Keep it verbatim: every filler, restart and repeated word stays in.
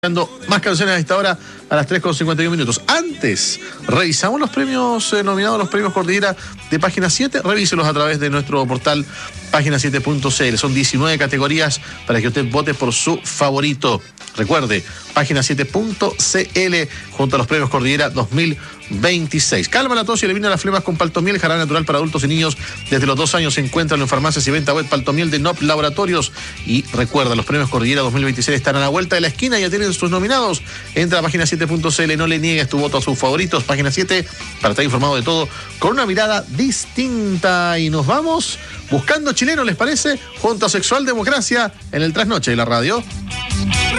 Más canciones a esta hora a las tres con cincuenta y uno minutos. Antes, revisamos los premios eh, nominados, los premios Cordillera de Página siete. Revíselos a través de nuestro portal página siete punto c l. Son diecinueve categorías para que usted vote por su favorito. Recuerde, página siete punto c l junto a los premios Cordillera dos mil veintiséis. Calma la tos y elimina las flemas con Paltomiel, jarabe natural para adultos y niños. Desde los dos años se encuentran en farmacias y venta web Paltomiel de N O P Laboratorios. Y recuerda, los premios Cordillera dos mil veintiséis están a la vuelta de la esquina, ya tienen sus nominados. Entra a página siete punto c l, no le niegues tu voto a sus favoritos. Página siete, para estar informado de todo con una mirada distinta. Y nos vamos buscando chileno, ¿les parece? Junto a Sexual Democracia en el trasnoche de la radio.